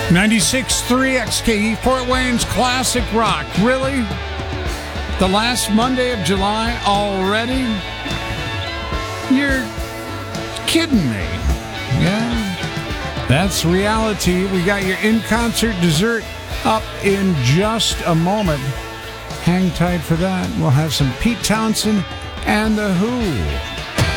96.3 XKE, Fort Wayne's Classic Rock. Really? The last Monday of July already? You're kidding me. Yeah, that's reality. We got your in-concert dessert up in just a moment. Hang tight for that. We'll have some Pete Townsend and The Who.